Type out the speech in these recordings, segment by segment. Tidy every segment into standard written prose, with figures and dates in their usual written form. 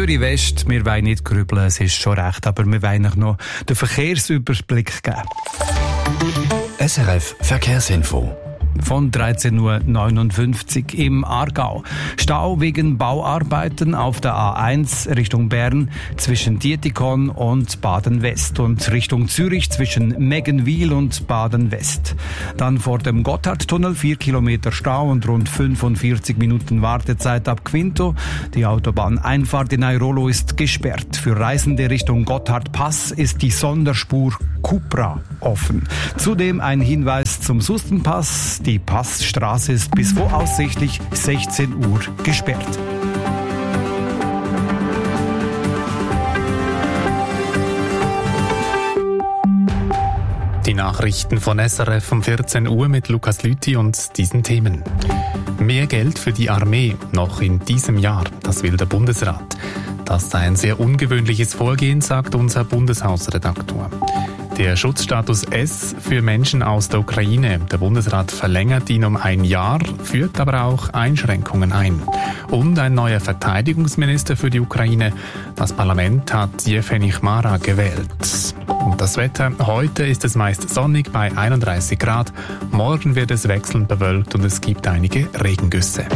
Zürich West, wir wollen nicht grübeln, es ist schon recht, aber wir wollen euch noch den Verkehrsüberblick geben. SRF Verkehrsinfo. Von 13.59 Uhr im Aargau. Stau wegen Bauarbeiten auf der A1 Richtung Bern zwischen Dietikon und Baden-West und Richtung Zürich zwischen Meggenwil und Baden-West. Dann vor dem Gotthardtunnel 4 Kilometer Stau und rund 45 Minuten Wartezeit ab Quinto. Die Autobahneinfahrt in Airolo ist gesperrt. Für Reisende Richtung Gotthardpass ist die Sonderspur Cupra offen. Zudem ein Hinweis zum Sustenpass. Die Passstraße ist bis voraussichtlich 16 Uhr gesperrt. Die Nachrichten von SRF um 14 Uhr mit Lukas Lüthi und diesen Themen. Mehr Geld für die Armee noch in diesem Jahr, das will der Bundesrat. Das sei ein sehr ungewöhnliches Vorgehen, sagt unser Bundeshausredaktor. Der Schutzstatus S für Menschen aus der Ukraine. Der Bundesrat verlängert ihn um ein Jahr, führt aber auch Einschränkungen ein. Und ein neuer Verteidigungsminister für die Ukraine. Das Parlament hat Jevgeni Chmara gewählt. Und das Wetter. Heute ist es meist sonnig bei 31 Grad. Morgen wird es wechselnd bewölkt und es gibt einige Regengüsse.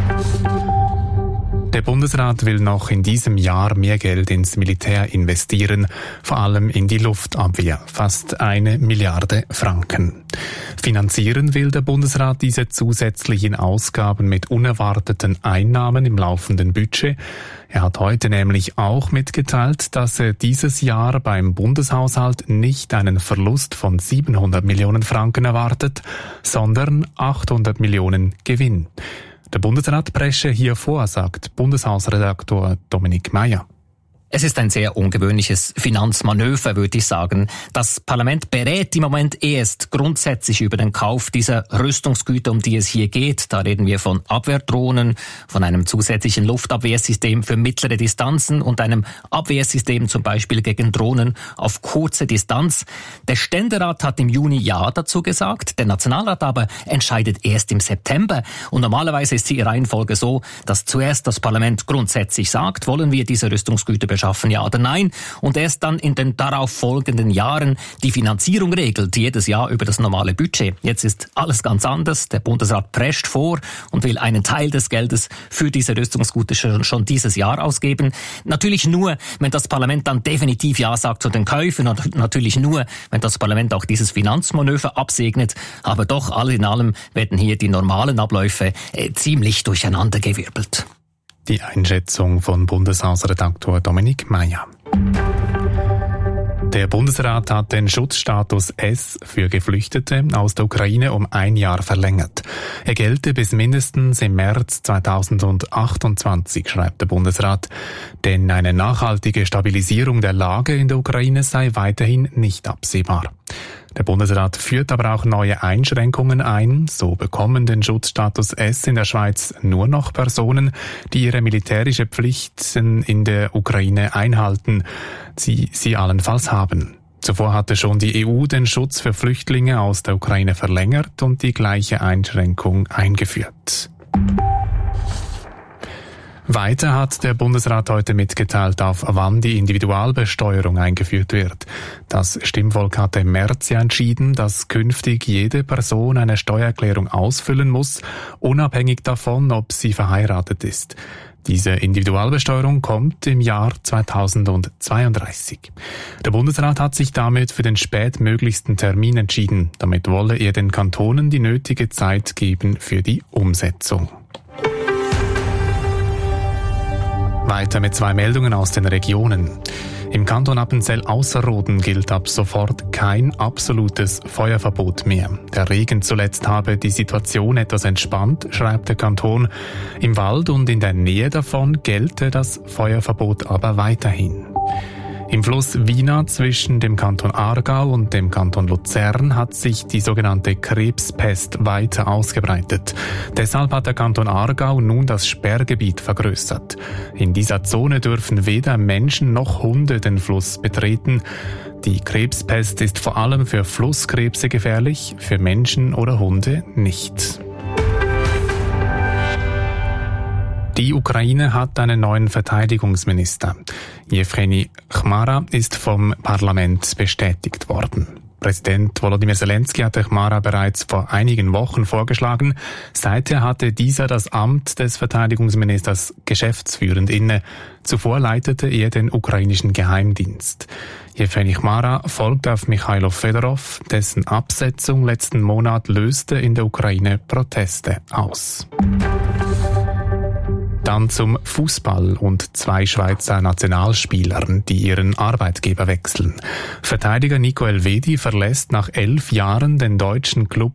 Der Bundesrat will noch in diesem Jahr mehr Geld ins Militär investieren, vor allem in die Luftabwehr, fast 1 Milliarde Franken. Finanzieren will der Bundesrat diese zusätzlichen Ausgaben mit unerwarteten Einnahmen im laufenden Budget. Er hat heute nämlich auch mitgeteilt, dass er dieses Jahr beim Bundeshaushalt nicht einen Verlust von 700 Millionen Franken erwartet, sondern 800 Millionen Gewinn. Der Bundesrat presche hier vor, sagt Bundeshausredaktor Dominik Meyer. Es ist ein sehr ungewöhnliches Finanzmanöver, würde ich sagen. Das Parlament berät im Moment erst grundsätzlich über den Kauf dieser Rüstungsgüter, um die es hier geht. Da reden wir von Abwehrdrohnen, von einem zusätzlichen Luftabwehrsystem für mittlere Distanzen und einem Abwehrsystem zum Beispiel gegen Drohnen auf kurze Distanz. Der Ständerat hat im Juni Ja dazu gesagt, der Nationalrat aber entscheidet erst im September. Und normalerweise ist die Reihenfolge so, dass zuerst das Parlament grundsätzlich sagt, wollen wir diese Rüstungsgüter beschaffen, ja oder nein, und erst dann in den darauf folgenden Jahren die Finanzierung regelt, jedes Jahr über das normale Budget. Jetzt ist alles ganz anders. Der Bundesrat prescht vor und will einen Teil des Geldes für diese Rüstungsgüter schon dieses Jahr ausgeben. Natürlich nur, wenn das Parlament dann definitiv Ja sagt zu den Käufen und natürlich nur, wenn das Parlament auch dieses Finanzmanöver absegnet. Aber doch, all in allem werden hier die normalen Abläufe ziemlich durcheinandergewirbelt. Die Einschätzung von Bundeshausredaktor Dominik Meyer. Der Bundesrat hat den Schutzstatus S für Geflüchtete aus der Ukraine um 1 Jahr verlängert. Er gelte bis mindestens im März 2028, schreibt der Bundesrat. Denn eine nachhaltige Stabilisierung der Lage in der Ukraine sei weiterhin nicht absehbar. Der Bundesrat führt aber auch neue Einschränkungen ein. So bekommen den Schutzstatus S in der Schweiz nur noch Personen, die ihre militärische Pflichten in der Ukraine einhalten, sie allenfalls haben. Zuvor hatte schon die EU den Schutz für Flüchtlinge aus der Ukraine verlängert und die gleiche Einschränkung eingeführt. Weiter hat der Bundesrat heute mitgeteilt, auf wann die Individualbesteuerung eingeführt wird. Das Stimmvolk hatte im März ja entschieden, dass künftig jede Person eine Steuererklärung ausfüllen muss, unabhängig davon, ob sie verheiratet ist. Diese Individualbesteuerung kommt im Jahr 2032. Der Bundesrat hat sich damit für den spätmöglichsten Termin entschieden. Damit wolle er den Kantonen die nötige Zeit geben für die Umsetzung. Weiter mit 2 Meldungen aus den Regionen. Im Kanton Appenzell-Ausserrhoden gilt ab sofort kein absolutes Feuerverbot mehr. Der Regen zuletzt habe die Situation etwas entspannt, schreibt der Kanton. Im Wald und in der Nähe davon gelte das Feuerverbot aber weiterhin. Im Fluss Wina zwischen dem Kanton Aargau und dem Kanton Luzern hat sich die sogenannte Krebspest weiter ausgebreitet. Deshalb hat der Kanton Aargau nun das Sperrgebiet vergrößert. In dieser Zone dürfen weder Menschen noch Hunde den Fluss betreten. Die Krebspest ist vor allem für Flusskrebse gefährlich, für Menschen oder Hunde nicht. Die Ukraine hat einen neuen Verteidigungsminister. Jewgeni Chmara ist vom Parlament bestätigt worden. Präsident Volodymyr Zelensky hatte Chmara bereits vor einigen Wochen vorgeschlagen. Seither hatte dieser das Amt des Verteidigungsministers geschäftsführend inne. Zuvor leitete er den ukrainischen Geheimdienst. Jewgeni Chmara folgt auf Michailo Fedorov, dessen Absetzung letzten Monat löste in der Ukraine Proteste aus. Dann zum Fußball und 2 Schweizer Nationalspielern, die ihren Arbeitgeber wechseln. Verteidiger Nico Elvedi verlässt nach 11 Jahren den deutschen Club